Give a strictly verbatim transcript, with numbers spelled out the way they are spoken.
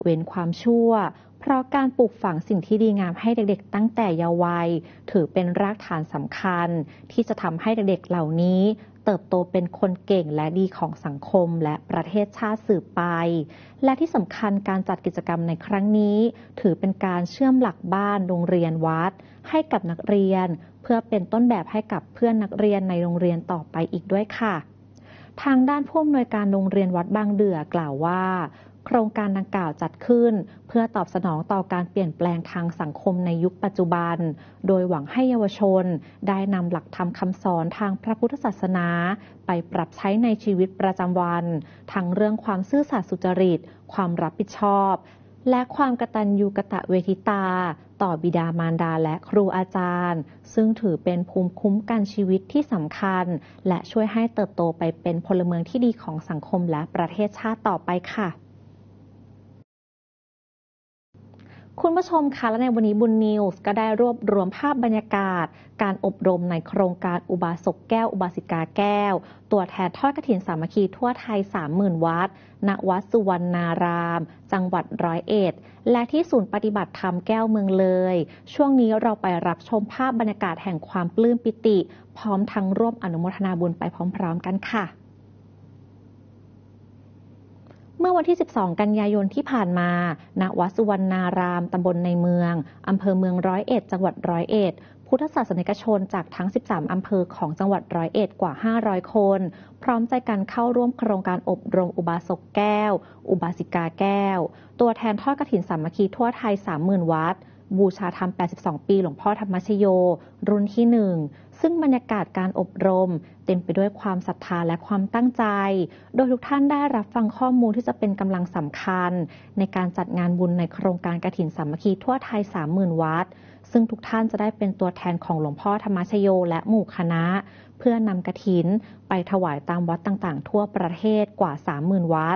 เว้นความชั่วเพราะการปลูกฝังสิ่งที่ดีงามให้เด็กๆตั้งแต่เยาว์วัยถือเป็นรากฐานสำคัญที่จะทำให้เด็กๆเหล่านี้เติบโตเป็นคนเก่งและดีของสังคมและประเทศชาติสืบไปและที่สำคัญการจัดกิจกรรมในครั้งนี้ถือเป็นการเชื่อมหลักบ้านโรงเรียนวัดให้กับนักเรียนเพื่อเป็นต้นแบบให้กับเพื่อนนักเรียนในโรงเรียนต่อไปอีกด้วยค่ะทางด้านผู้อำนวยการโรงเรียนวัดบางเดื่อกล่าวว่าโครงการดังกล่าวจัดขึ้นเพื่อตอบสนองต่อการเปลี่ยนแปลงทางสังคมในยุคปัจจุบันโดยหวังให้เยาวชนได้นำหลักธรรมคำสอนทางพระพุทธศาสนาไปปรับใช้ในชีวิตประจำวันทั้งเรื่องความซื่อสัตย์สุจริตความรับผิดชอบและความกตัญญูกตเวทิตาต่อบิดามารดาและครูอาจารย์ซึ่งถือเป็นภูมิคุ้มกันชีวิตที่สำคัญและช่วยให้เติบโตไปเป็นพลเมืองที่ดีของสังคมและประเทศชาติต่อไปค่ะคุณผู้ชมคะและในวันนี้บุญนิวส์ก็ได้รวบรวมภาพบรรยากาศการอบรมในโครงการอุบาสกแก้วอุบาสิกาแก้วตัวแทนทอดกฐินสามัคคีทั่วไทย สามหมื่น วัดณวัดสุวรรณารามจังหวัดร้อยเอ็ดและที่ศูนย์ปฏิบัติธรรมแก้วเมืองเลยช่วงนี้เราไปรับชมภาพบรรยากาศแห่งความปลื้มปิติพร้อมทั้งร่วมอนุโมทนาบุญไปพร้อมๆกันค่ะเมื่อวันที่ สิบสอง กันยายนที่ผ่านมา ณ วัดสุวรรณาราม ตำบลในเมือง อำเภอเมืองร้อยเอ็ด จังหวัดร้อยเอ็ด พุทธศาสนิกชนจากทั้ง สิบสาม อำเภอของจังหวัดร้อยเอ็ดกว่า ห้าร้อย คน พร้อมใจกันเข้าร่วมโครงการอบรมอุบาสกแก้ว อุบาสิกาแก้ว ตัวแทนทอดกฐินสามัคคีทั่วไทย สามหมื่น วัดบูชาธรรม แปดสิบสอง ปีหลวงพ่อธรรมชโย รุ่นที่ หนึ่ง ซึ่งบรรยากาศการอบรมเต็มไปด้วยความศรัทธาและความตั้งใจ โดยทุกท่านได้รับฟังข้อมูลที่จะเป็นกำลังสำคัญในการจัดงานบุญในโครงการกฐินสามัคคีทั่วไทย สามหมื่น วัดซึ่งทุกท่านจะได้เป็นตัวแทนของหลวงพ่อธรรมชโยและหมู่คณะเพื่อนำกฐินไปถวายตามวัดต่างๆทั่วประเทศกว่า สามหมื่น วัด